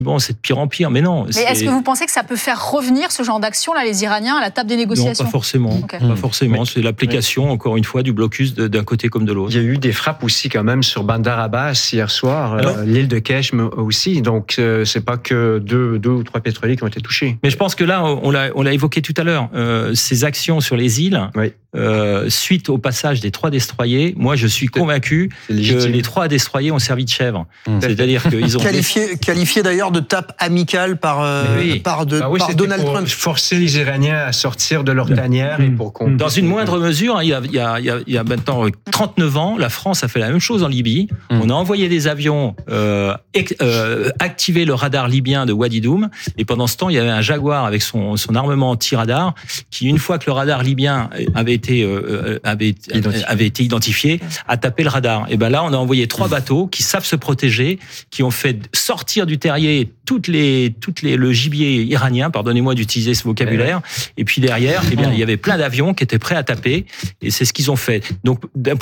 Bon, c'est de pire en pire, mais non. Mais est-ce que vous pensez que ça peut faire revenir ce genre d'action, là, les Iraniens, à la table des négociations ? Non, pas forcément. Okay. Pas forcément. C'est l'application, encore une fois, du blocus d'un côté comme de l'autre. Il y a eu des frappes aussi quand même sur Bandar Abbas hier soir, l'île de Keshm aussi. Donc, c'est pas que deux ou trois pétroliers qui ont été touchés. Mais je pense que là, on l'a évoqué tout à l'heure, ces actions sur les îles, suite au passage des 3 destroyers, moi, je suis convaincu que les 3 destroyers ont servi de chèvre. C'est-à-dire qu'ils ont qualifié d'ailleurs de tape amicale par Donald Trump. Forcer les Iraniens à sortir de leur tanière et pour qu'on... Dans une moindre mesure, il y a maintenant 39 ans, la France a fait la même chose en Libye. On a envoyé des avions activer le radar libyen de Wadi Doum, et pendant ce temps, il y avait un Jaguar avec son armement anti-radar qui, une fois que le radar libyen avait été identifié, a tapé le radar. Et ben là, on a envoyé 3 bateaux qui savent se protéger, qui ont fait sortir du terrier le gibier iranien, pardonnez-moi d'utiliser ce vocabulaire, et puis derrière, eh bien, il y avait plein d'avions qui étaient prêts à taper, et c'est ce qu'ils ont fait. Donc, de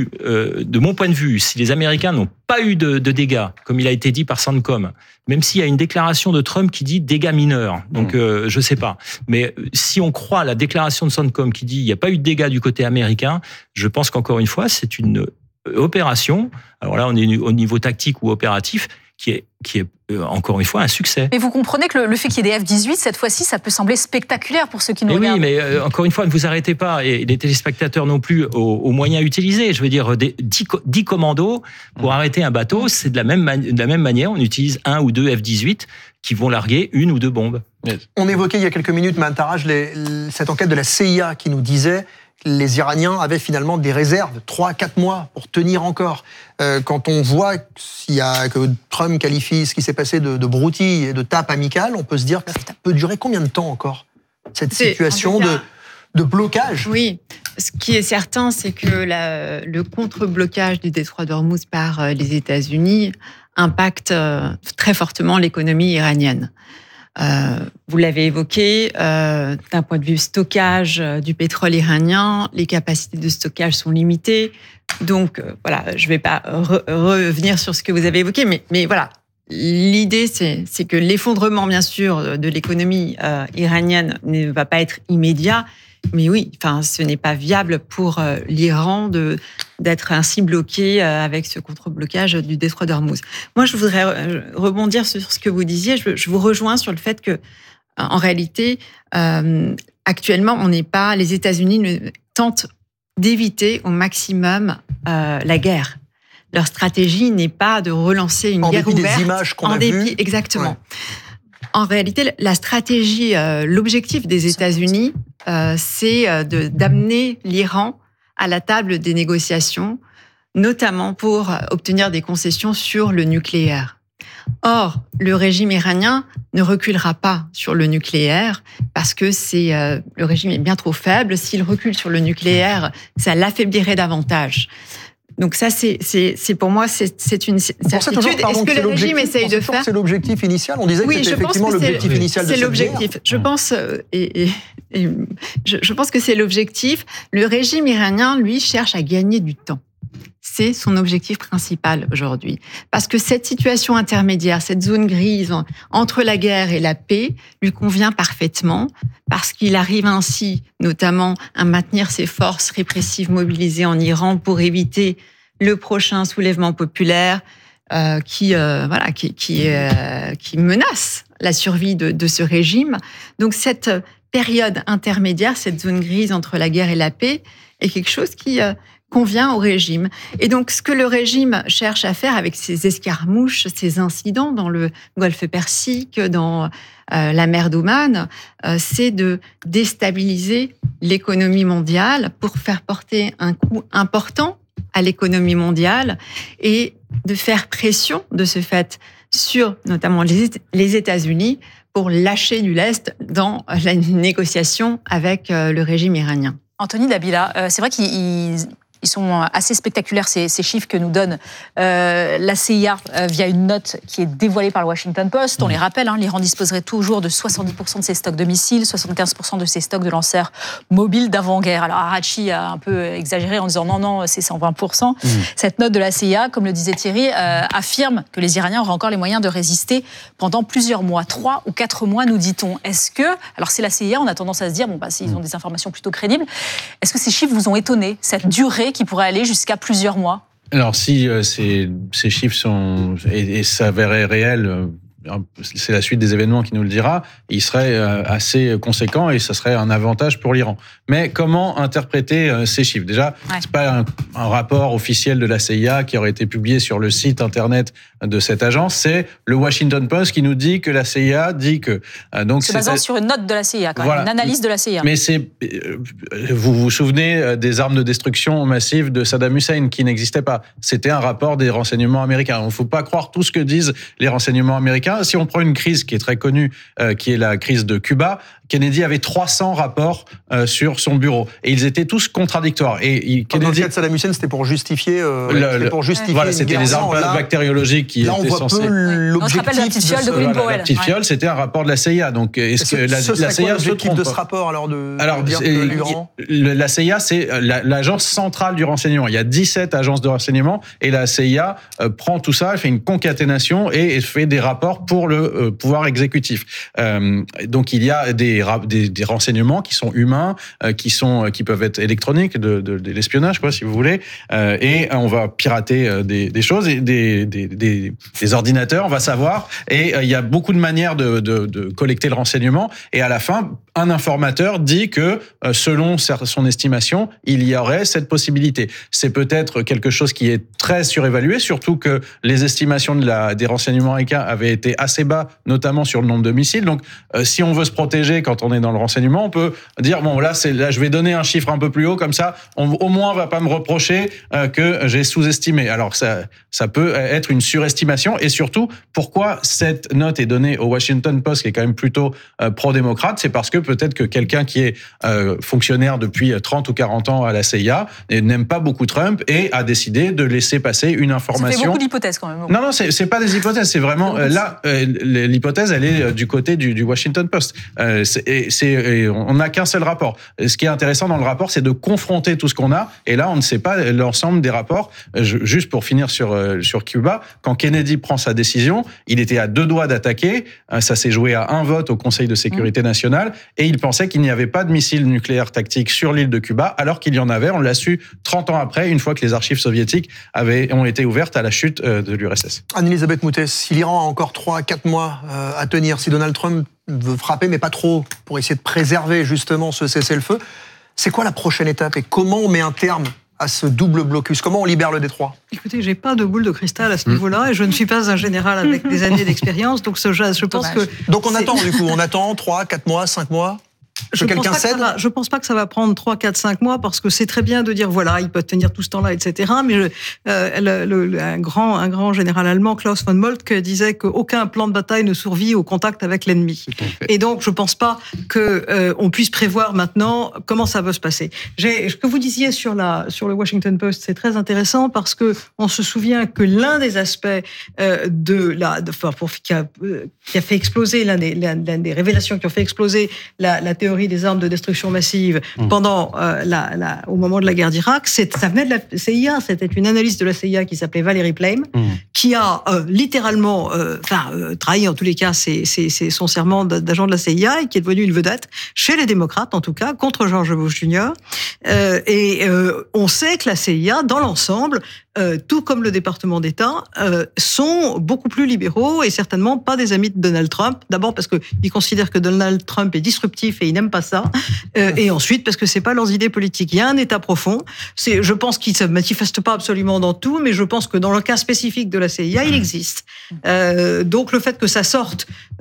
mon point de vue, si les Américains n'ont pas eu de dégâts, comme il a été dit par CENTCOM, même s'il y a une déclaration de Trump qui dit dégâts mineurs, donc je sais pas. Mais si on croit la déclaration de CENTCOM qui dit il n'y a pas eu de dégâts du côté américain, je pense qu'encore une fois, c'est une opération, alors là on est au niveau tactique ou opératif, qui est encore une fois un succès. Mais vous comprenez que le fait qu'il y ait des F-18, cette fois-ci, ça peut sembler spectaculaire pour ceux qui nous regardent. Oui, mais encore une fois, ne vous arrêtez pas, et les téléspectateurs non plus, aux moyens utilisés. Je veux dire, 10 commandos pour arrêter un bateau, c'est de la même manière, on utilise 1 ou 2 F-18 qui vont larguer 1 ou 2 bombes. On évoquait il y a quelques minutes, Mahan Taraj, cette enquête de la CIA qui nous disait les Iraniens avaient finalement des réserves, 3-4 mois pour tenir encore. Quand on voit que Trump qualifie ce qui s'est passé de broutille et de tape amicale, on peut se dire que ça peut durer combien de temps encore, cette situation de blocage? Oui, ce qui est certain, c'est que le contre-blocage du détroit d'Ormuz par les États-Unis impacte très fortement l'économie iranienne. Vous l'avez évoqué, d'un point de vue stockage du pétrole iranien, les capacités de stockage sont limitées. Donc, voilà, je ne vais pas revenir sur ce que vous avez évoqué, mais voilà, l'idée, c'est que l'effondrement, bien sûr, de l'économie iranienne ne va pas être immédiat. Mais oui, enfin, ce n'est pas viable pour l'Iran d'être ainsi bloqué avec ce contre-blocage du détroit d'Ormuz. Moi, je voudrais rebondir sur ce que vous disiez. Je vous rejoins sur le fait que, en réalité, actuellement, les États-Unis tentent d'éviter au maximum la guerre. Leur stratégie n'est pas de relancer une guerre ouverte. En dépit des images qu'on a vues. Exactement. Ouais. En réalité, la stratégie, l'objectif des États-Unis, c'est d'amener l'Iran à la table des négociations, notamment pour obtenir des concessions sur le nucléaire. Or, le régime iranien ne reculera pas sur le nucléaire parce que le régime est bien trop faible. S'il recule sur le nucléaire, ça l'affaiblirait davantage. Donc ça, c'est pour moi, c'est une certitude. Est-ce que le régime essaye de faire? C'est l'objectif initial. On disait que c'était effectivement l'objectif initial de cette guerre. C'est l'objectif. Je pense, je pense que c'est l'objectif. Le régime iranien, lui, cherche à gagner du temps. C'est son objectif principal aujourd'hui. Parce que cette situation intermédiaire, cette zone grise entre la guerre et la paix, lui convient parfaitement, parce qu'il arrive ainsi, notamment, à maintenir ses forces répressives mobilisées en Iran pour éviter le prochain soulèvement populaire qui menace la survie de ce régime. Donc cette période intermédiaire, cette zone grise entre la guerre et la paix, est quelque chose qui convient au régime. Et donc, ce que le régime cherche à faire avec ces escarmouches, ces incidents dans le Golfe Persique, dans la mer d'Oman, c'est de déstabiliser l'économie mondiale pour faire porter un coup important à l'économie mondiale et de faire pression, de ce fait, sur notamment les États-Unis pour lâcher du lest dans la négociation avec le régime iranien. Anthony Dabila, c'est vrai qu'il Ils sont assez spectaculaires, ces chiffres que nous donne la CIA via une note qui est dévoilée par le Washington Post. On les rappelle, l'Iran disposerait toujours de 70% de ses stocks de missiles, 75% de ses stocks de lanceurs mobiles d'avant-guerre. Alors Araghchi a un peu exagéré en disant non, c'est 120%. Cette note de la CIA, comme le disait Thierry, affirme que les Iraniens auraient encore les moyens de résister pendant plusieurs mois, 3 ou 4 mois, nous dit-on. Est-ce que, alors c'est la CIA, on a tendance à se dire, ils ont des informations plutôt crédibles, est-ce que ces chiffres vous ont étonné, cette durée qui pourrait aller jusqu'à plusieurs mois? Alors si ces chiffres sont et s'avéraient réels, c'est la suite des événements qui nous le dira, il serait assez conséquent et ça serait un avantage pour l'Iran. Mais comment interpréter ces chiffres? Déjà, c'est pas un rapport officiel de la CIA qui aurait été publié sur le site internet de cette agence, c'est le Washington Post qui nous dit que la CIA dit que... donc c'est basé sur une note de la CIA, quand même, une analyse de la CIA. Mais vous vous souvenez des armes de destruction massive de Saddam Hussein qui n'existaient pas. C'était un rapport des renseignements américains. Il ne faut pas croire tout ce que disent les renseignements américains. Si on prend une crise qui est très connue, qui est la crise de Cuba, Kennedy avait 300 rapports sur son bureau et ils étaient tous contradictoires. Et Kennedy, dans le cas de Saddam Hussein, c'était pour justifier. Voilà, c'était les armes bactériologiques qui étaient censées. On se rappelle la petite fiole de Colin Powell. La petite fiole, c'était un rapport de la CIA. Donc, est-ce que la CIA se trompe de ce rapport alors l'Iran la CIA, c'est l'agence centrale du renseignement. Il y a 17 agences de renseignement et la CIA prend tout ça, elle fait une concaténation et fait des rapports pour le pouvoir exécutif. Donc, il y a des renseignements qui sont humains, qui peuvent être électroniques, de l'espionnage, quoi, si vous voulez. Et on va pirater des choses et des ordinateurs, on va savoir. Et il y a beaucoup de manières de collecter le renseignement. Et à la fin, un informateur dit que, selon son estimation, il y aurait cette possibilité. C'est peut-être quelque chose qui est très surévalué, surtout que les estimations des renseignements américains avaient été assez bas, notamment sur le nombre de missiles. Donc, si on veut se protéger quand on est dans le renseignement, on peut dire, bon, là, je vais donner un chiffre un peu plus haut, comme ça, au moins, on va pas me reprocher que j'ai sous-estimé. Alors, ça peut être une surestimation. Et surtout, pourquoi cette note est donnée au Washington Post, qui est quand même plutôt pro-démocrate? C'est parce que peut-être que quelqu'un qui est fonctionnaire depuis 30 ou 40 ans à la CIA n'aime pas beaucoup Trump et a décidé de laisser passer une information. Ça fait beaucoup d'hypothèses quand même. Non, c'est pas des hypothèses, c'est vraiment là l'hypothèse, elle est du côté du Washington Post. On n'a qu'un seul rapport. Ce qui est intéressant dans le rapport, c'est de confronter tout ce qu'on a. Et là, on ne sait pas l'ensemble des rapports. Juste pour finir sur Cuba, quand Kennedy prend sa décision, il était à 2 doigts d'attaquer. Ça s'est joué à un vote au Conseil de sécurité nationale. Et il pensait qu'il n'y avait pas de missiles nucléaires tactiques sur l'île de Cuba, alors qu'il y en avait. On l'a su 30 ans après, une fois que les archives soviétiques ont été ouvertes à la chute de l'URSS. Anne-Elisabeth Moutès, si l'Iran a encore 3 à 4 mois à tenir, si Donald Trump veut frapper, mais pas trop, pour essayer de préserver justement ce cessez-le-feu, c'est quoi la prochaine étape et comment on met un terme à ce double blocus? Comment on libère le détroit? Écoutez, j'ai pas de boule de cristal à ce niveau-là et je ne suis pas un général avec des années d'expérience, donc je pense que... Donc on attend du coup, on attend 3, 4 mois, 5 mois? Je pense pas que ça va prendre 3, 4, 5 mois parce que c'est très bien de dire voilà, ils peuvent tenir tout ce temps-là, etc. Mais un grand général allemand, Klaus von Moltke, disait qu'aucun plan de bataille ne survit au contact avec l'ennemi. Et donc, je pense pas qu'on puisse prévoir maintenant comment ça va se passer. Ce que vous disiez sur le Washington Post, c'est très intéressant parce que on se souvient que l'un des aspects qui a fait exploser l'un des révélations qui ont fait exploser la théorie des armes de destruction massive pendant au moment de la guerre d'Irak, ça venait de la CIA. C'était une analyste de la CIA qui s'appelait Valerie Plame, qui a littéralement trahi en tous les cas son serment d'agent de la CIA et qui est devenue une vedette chez les démocrates, en tout cas, contre George Bush Jr. On sait que la CIA, dans l'ensemble, tout comme le département d'État, sont beaucoup plus libéraux et certainement pas des amis de Donald Trump. D'abord parce qu'ils considèrent que Donald Trump est disruptif et ils n'aiment pas ça. Et ensuite parce que c'est pas leurs idées politiques. Il y a un État profond. Je pense qu'il se manifeste pas absolument dans tout, mais je pense que dans le cas spécifique de la CIA, il existe. Donc le fait que ça sorte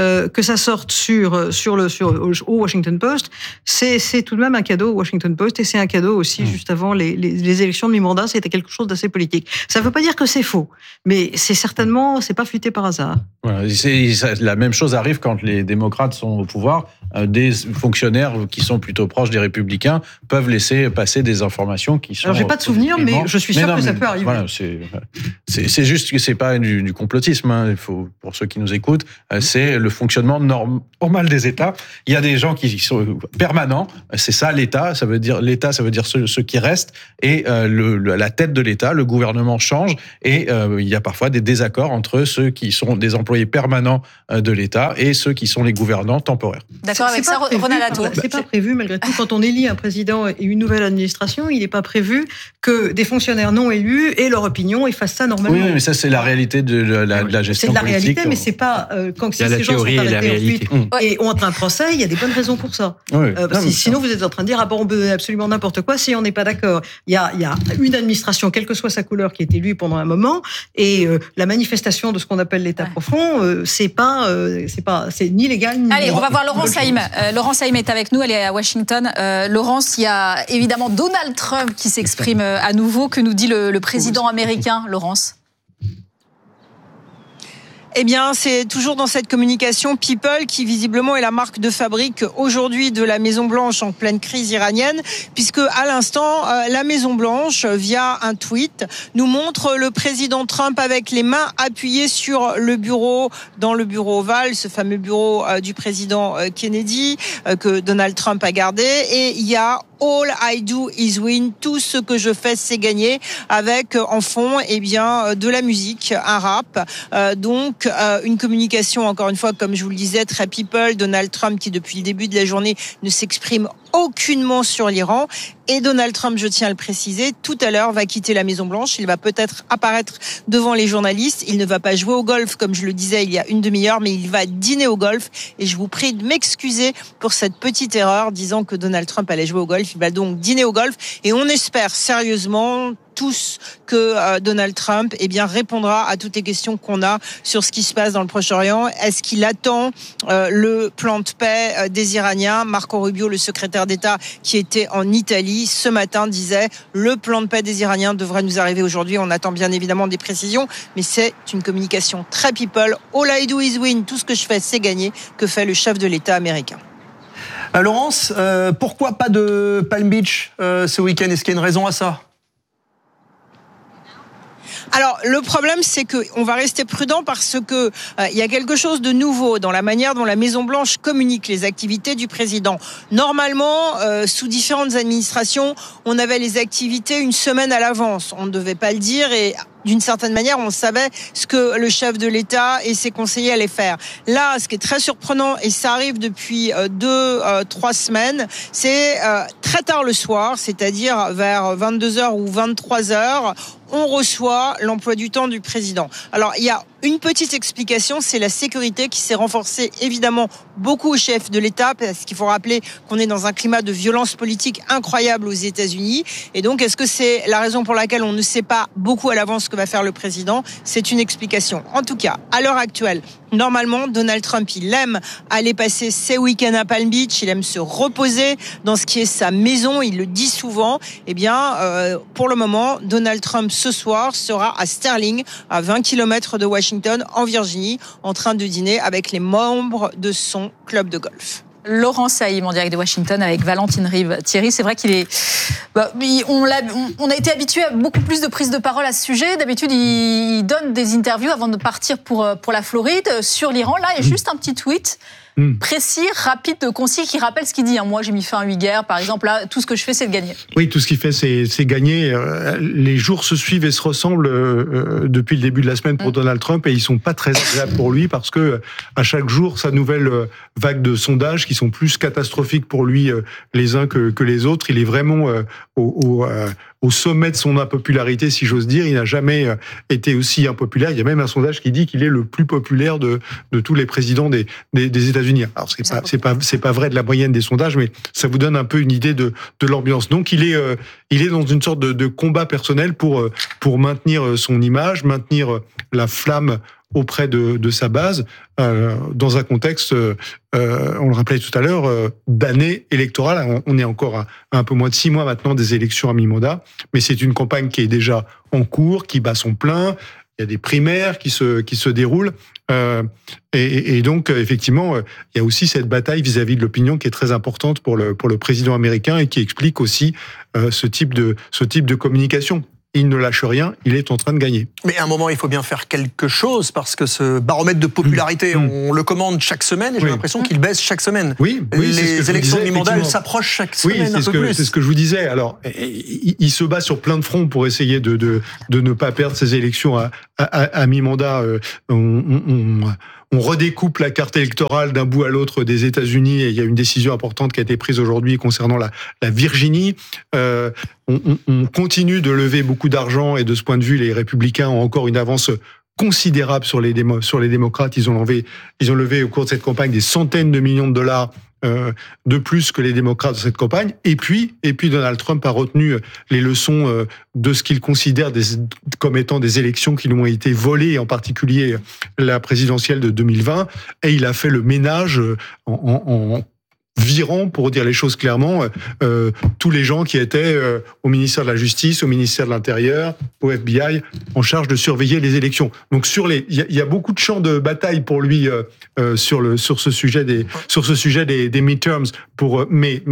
au Washington Post, c'est tout de même un cadeau au Washington Post et c'est un cadeau aussi juste avant les élections de mi-mandat. C'était quelque chose d'assez politique. Ça ne veut pas dire que c'est faux, mais c'est pas fuité par hasard. Voilà, la même chose arrive quand les démocrates sont au pouvoir. des fonctionnaires qui sont plutôt proches des Républicains peuvent laisser passer des informations qui sont... Alors, j'ai pas de souvenir, mais je suis sûr que ça peut arriver. Voilà, c'est juste que c'est pas du complotisme. Hein. Il faut, pour ceux qui nous écoutent, c'est le fonctionnement normal des États. Il y a des gens qui sont permanents. C'est ça l'État. Ça veut dire ceux qui restent. Et la tête de l'État, le gouvernement change. Et il y a parfois des désaccords entre ceux qui sont des employés permanents de l'État et ceux qui sont les gouvernants temporaires. D'accord, avec ça, Ronald Latour. C'est pas prévu, malgré tout, quand on élit un président et une nouvelle administration, il n'est pas prévu que des fonctionnaires non élus aient leur opinion et fassent ça normalement. Oui, mais ça, c'est la réalité de la gestion politique. C'est de la réalité, mais c'est pas quand il y a la théorie et la réalité. Et ont un procès, il y a des bonnes raisons pour ça. Oui. Sinon, vous êtes en train de dire on peut donner absolument n'importe quoi si on n'est pas d'accord. Il y a une administration, quelle que soit sa couleur, qui est élue pendant un moment, et la manifestation de ce qu'on appelle l'État profond, c'est ni légal ni... Allez, on va voir Laurence Haïm. Laurence Haïm est avec nous, elle est à Washington. Laurence, il y a évidemment Donald Trump qui s'exprime à nouveau. Que nous dit le président américain, Laurence ? Eh bien, c'est toujours dans cette communication People qui visiblement est la marque de fabrique aujourd'hui de la Maison-Blanche en pleine crise iranienne, puisque à l'instant, la Maison-Blanche, via un tweet, nous montre le président Trump avec les mains appuyées sur le bureau, dans le bureau ovale, ce fameux bureau du président Kennedy que Donald Trump a gardé, et il y a All I do is win. Tout ce que je fais, c'est gagner. Avec en fond, de la musique, un rap. Donc, une communication, encore une fois, comme je vous le disais, très people. Donald Trump, qui depuis le début de la journée ne s'exprime aucunement sur l'Iran. Et Donald Trump, je tiens à le préciser, tout à l'heure va quitter la Maison-Blanche. Il va peut-être apparaître devant les journalistes. Il ne va pas jouer au golf, comme je le disais il y a une demi-heure, mais il va dîner au golf. Et je vous prie de m'excuser pour cette petite erreur, disant que Donald Trump allait jouer au golf. Il va donc dîner au golf. Et on espère sérieusement tous que Donald Trump répondra à toutes les questions qu'on a sur ce qui se passe dans le Proche-Orient. Est-ce qu'il attend le plan de paix des Iraniens ? Marco Rubio, le secrétaire d'État qui était en Italie ce matin, disait le plan de paix des Iraniens devrait nous arriver aujourd'hui. On attend bien évidemment des précisions, mais c'est une communication très people. All I do is win. Tout ce que je fais, c'est gagner. Que fait le chef de l'État américain ? Laurence, pourquoi pas de Palm Beach ce week-end ? Est-ce qu'il y a une raison à ça ? Alors, le problème, c'est qu'on va rester prudent parce que il y a quelque chose de nouveau dans la manière dont la Maison-Blanche communique les activités du président. Normalement, sous différentes administrations, on avait les activités une semaine à l'avance. On ne devait pas le dire et d'une certaine manière, on savait ce que le chef de l'État et ses conseillers allaient faire. Là, ce qui est très surprenant, et ça arrive depuis 2-3 semaines, c'est très tard le soir, c'est-à-dire vers 22h ou 23h, on reçoit l'emploi du temps du président. Alors, il y a une petite explication, c'est la sécurité qui s'est renforcée évidemment beaucoup au chef de l'État, parce qu'il faut rappeler qu'on est dans un climat de violence politique incroyable aux États-Unis. Et donc, est-ce que c'est la raison pour laquelle on ne sait pas beaucoup à l'avance ce que va faire le président ? C'est une explication. En tout cas, à l'heure actuelle, normalement, Donald Trump, il aime aller passer ses week-ends à Palm Beach, il aime se reposer dans ce qui est sa maison, il le dit souvent. Eh bien, pour le moment, Donald Trump, ce soir, sera à Sterling, à 20 km de Washington, en Virginie, en train de dîner avec les membres de son club de golf. Laurence Haïm en direct de Washington avec Valentine Rive. Thierry, c'est vrai qu'il est... on a été habitué à beaucoup plus de prises de parole à ce sujet. D'habitude, il donne des interviews avant de partir pour la Floride sur l'Iran. Là, il y a juste un petit tweet précis, rapide, concis, qui rappelle ce qu'il dit. Moi, j'ai mis fin à 8 guerres, par exemple. Là, tout ce que je fais, c'est de gagner. Oui, tout ce qu'il fait, c'est gagner. Les jours se suivent et se ressemblent depuis le début de la semaine pour Donald Trump, et ils sont pas très agréables pour lui, parce que à chaque jour, sa nouvelle vague de sondages qui sont plus catastrophiques pour lui les uns que les autres. Il est vraiment au sommet de son impopularité, si j'ose dire. Il n'a jamais été aussi impopulaire. Il y a même un sondage qui dit qu'il est le plus populaire de tous les présidents des États-Unis. Alors c'est pas vrai de la moyenne des sondages, mais ça vous donne un peu une idée de l'ambiance. Donc il est dans une sorte de combat personnel pour maintenir son image, maintenir la flamme auprès de sa base, dans un contexte, on le rappelait tout à l'heure, d'année électorale. On est encore à un peu moins de 6 mois maintenant des élections à mi-mandat, mais c'est une campagne qui est déjà en cours, qui bat son plein. il y a des primaires qui se déroulent. Et donc, effectivement, il y a aussi cette bataille vis-à-vis de l'opinion qui est très importante pour le président américain et qui explique aussi ce type de communication. Il ne lâche rien, il est en train de gagner. Mais à un moment, il faut bien faire quelque chose parce que ce baromètre de popularité, on le commande chaque semaine et j'ai l'impression qu'il baisse chaque semaine. Oui, les élections de mi-mandat, elles s'approchent chaque semaine un peu plus. C'est ce que je vous disais. Alors, il se bat sur plein de fronts pour essayer de ne pas perdre ces élections à mi-mandat. On redécoupe la carte électorale d'un bout à l'autre des États-Unis et il y a une décision importante qui a été prise aujourd'hui concernant la Virginie. On continue de lever beaucoup d'argent et de ce point de vue, les républicains ont encore une avance considérable sur les démocrates. Ils ont levé au cours de cette campagne des centaines de millions de dollars de plus que les démocrates dans cette campagne. Et puis Donald Trump a retenu les leçons de ce qu'il considère comme étant des élections qui lui ont été volées, en particulier la présidentielle de 2020. Et il a fait le ménage en virant, pour dire les choses clairement, tous les gens qui étaient au ministère de la Justice, au ministère de l'Intérieur, au FBI, en charge de surveiller les élections. Donc il y a beaucoup de champs de bataille pour lui sur ce sujet des midterms. Mais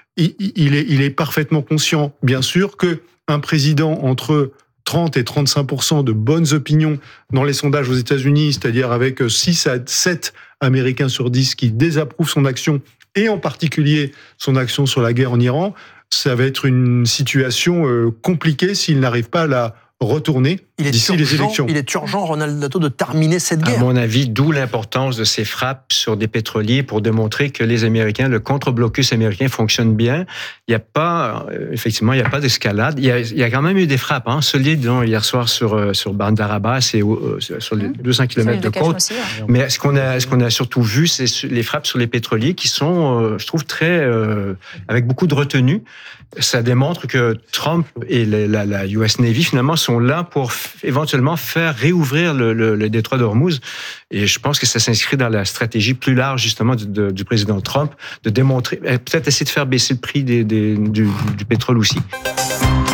il est parfaitement conscient, bien sûr, que un président entre 30 et 35% de bonnes opinions dans les sondages aux États-Unis, c'est-à-dire avec 6 à 7 Américains sur 10 qui désapprouvent son action, et en particulier son action sur la guerre en Iran, ça va être une situation compliquée s'il n'arrive pas à la retourner d'ici les élections. Il est urgent, Ronald Lato, de terminer cette guerre. À mon avis, d'où l'importance de ces frappes sur des pétroliers pour démontrer que les Américains, le contre-blocus américain fonctionne bien. Il n'y a pas, effectivement, il n'y a pas d'escalade. Il y a quand même eu des frappes, solides, hier soir sur Bandar Abbas et sur les 200 km de côte. Aussi, ouais. Mais ce qu'on a surtout vu, c'est les frappes sur les pétroliers qui sont, je trouve, très, avec beaucoup de retenue. Ça démontre que Trump et la US Navy, finalement, sont là pour éventuellement faire réouvrir le détroit d'Ormuz. Et je pense que ça s'inscrit dans la stratégie plus large, justement, du président Trump, de démontrer, peut-être essayer de faire baisser le prix du pétrole aussi.